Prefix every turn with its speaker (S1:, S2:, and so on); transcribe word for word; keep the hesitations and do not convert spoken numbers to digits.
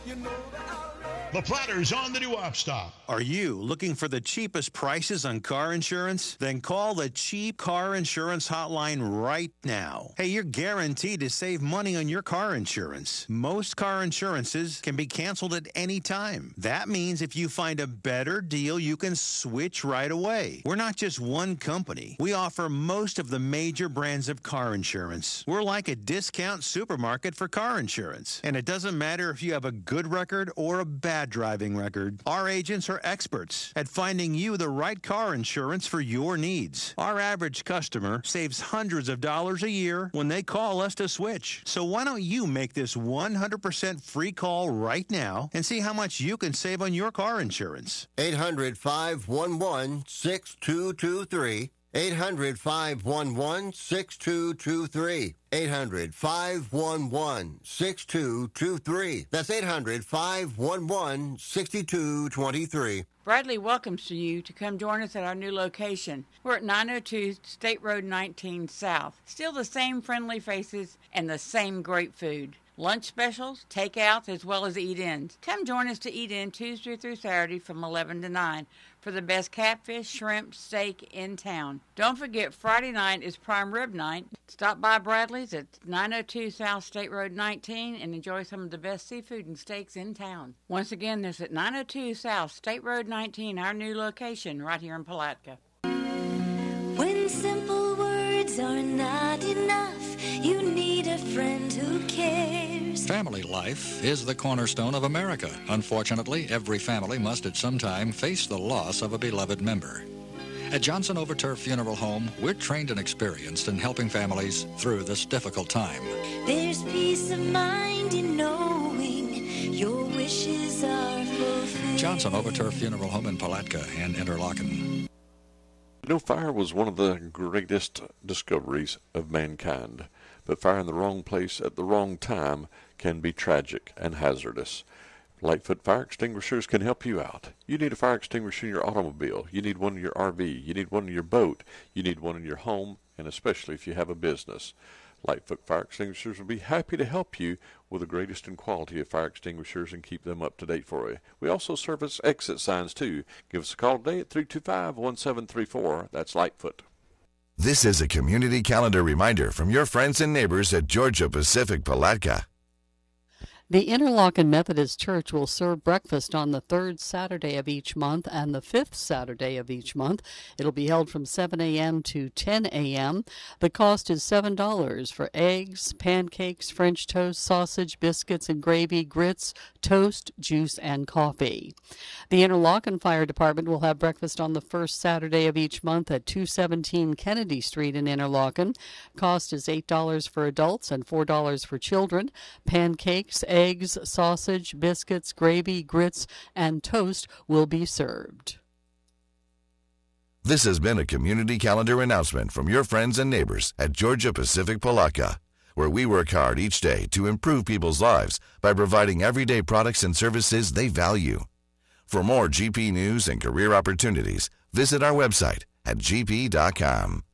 S1: The Platters on the Doo-Wop Stop.
S2: Are you looking for the cheapest prices on car insurance? Then call the Cheap Car Insurance Hotline right now. Hey, you're guaranteed to save money on your car insurance. Most car insurances can be canceled at any time. That means if you find a better deal, you can switch right away. We're not just one company. We offer most of the major brands of car insurance. We're like a discount supermarket for car insurance. And it doesn't matter if you have a good record or a bad driving record. Our agents are experts at finding you the right car insurance for your needs. Our average customer saves hundreds of dollars a year when they call us to switch. So why don't you make this one hundred percent free call right now and see how much you can save on your car insurance?
S3: eight hundred, five one one, six two two three. eight hundred, five one one, six two two three. eight hundred, five one one, six two two three. That's eight hundred, five one one, six two two three.
S4: Bradley welcomes you to come join us at our new location. We're at nine oh two State Road nineteen South. Still the same friendly faces and the same great food. Lunch specials, takeouts, as well as eat-ins. Come join us to eat in Tuesday through Saturday from eleven to nine for the best catfish, shrimp, steak in town. Don't forget, Friday night is prime rib night. Stop by Bradley's at nine oh two South State Road nineteen and enjoy some of the best seafood and steaks in town. Once again, this is at nine oh two South State Road nineteen, our new location right here in Palatka.
S5: When simple words are not enough, you need a friend who cares.
S6: Family life is the cornerstone of America. Unfortunately, every family must at some time face the loss of a beloved member. At Johnson Overturf Funeral Home, we're trained and experienced in helping families through this difficult time.
S5: There's peace of mind in knowing your wishes are fulfilled.
S6: Johnson Overturf Funeral Home in Palatka and Interlaken.
S7: You know, fire was one of the greatest discoveries of mankind, but fire in the wrong place at the wrong time can be tragic and hazardous. Lightfoot Fire Extinguishers can help you out. You need a fire extinguisher in your automobile. You need one in your R V. You need one in your boat. You need one in your home, and especially if you have a business. Lightfoot Fire Extinguishers will be happy to help you with the greatest in quality of fire extinguishers and keep them up to date for you. We also service exit signs too. Give us a call today at three two five, one seven three four. That's Lightfoot.
S8: This is a community calendar reminder from your friends and neighbors at Georgia Pacific Palatka.
S9: The Interlaken Methodist Church will serve breakfast on the third Saturday of each month and the fifth Saturday of each month. It'll be held from seven a.m. to ten a.m. The cost is seven dollars for eggs, pancakes, French toast, sausage, biscuits and gravy, grits, toast, juice, and coffee. The Interlaken Fire Department will have breakfast on the first Saturday of each month at two seventeen Kennedy Street in Interlaken. Cost is eight dollars for adults and four dollars for children. Pancakes, eggs, Eggs, sausage, biscuits, gravy, grits, and toast will be served.
S8: This has been a community calendar announcement from your friends and neighbors at Georgia Pacific Palatka, where we work hard each day to improve people's lives by providing everyday products and services they value. For more G P news and career opportunities, visit our website at g p dot com.